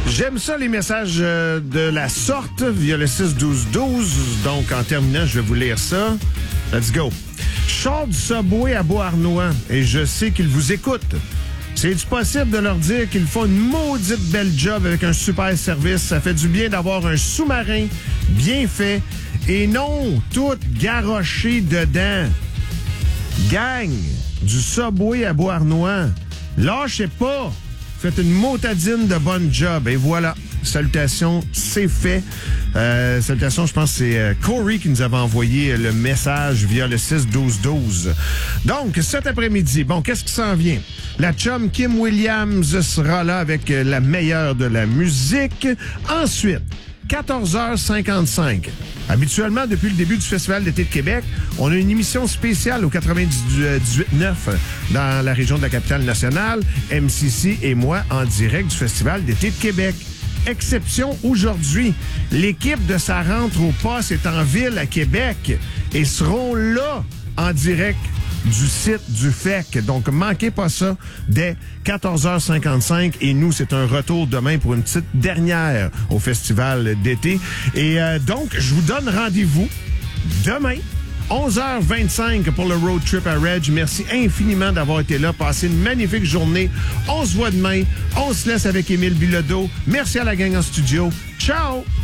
J'aime ça, les messages de la sorte via le 6-12-12. Donc, en terminant, je vais vous lire ça. Let's go. Je sors du Subway à Beauharnois et je sais qu'ils vous écoutent. C'est-tu possible de leur dire qu'ils font une maudite belle job avec un super service? Ça fait du bien d'avoir un sous-marin bien fait et non tout garoché dedans. Gang du Subway à Beauharnois, lâchez pas! Faites une motadine de bonne job. Et voilà. Salutations, c'est fait. Salutations, je pense que c'est Corey qui nous avait envoyé le message via le 6-12-12. Donc, cet après-midi, bon, qu'est-ce qui s'en vient? La chum Kim Williams sera là avec la meilleure de la musique. Ensuite, 14h55. Habituellement, depuis le début du Festival d'été de Québec, on a une émission spéciale au 98.9 dans la région de la Capitale-Nationale. MCC et moi en direct du Festival d'été de Québec. Exception aujourd'hui, l'équipe de Sa rentre au poste est en ville à Québec et seront là en direct du site du FEC. Donc, manquez pas ça dès 14h55. Et nous, c'est un retour demain pour une petite dernière au Festival d'été. Et donc, je vous donne rendez-vous demain, 11h25 pour le road trip à Reg. Merci infiniment d'avoir été là. Passez une magnifique journée. On se voit demain. On se laisse avec Émile Bilodeau. Merci à la gang en studio. Ciao!